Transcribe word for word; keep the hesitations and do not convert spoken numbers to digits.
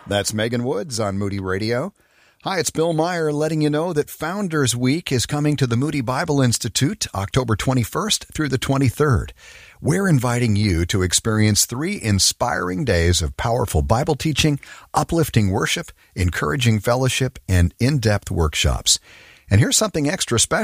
That's Megan Woods on Moody Radio. Hi, it's Bill Meyer letting you know that Founders Week is coming to the Moody Bible Institute October twenty-first through the twenty-third. We're inviting you to experience three inspiring days of powerful Bible teaching, uplifting worship, encouraging fellowship, and in-depth workshops. And here's something extra special.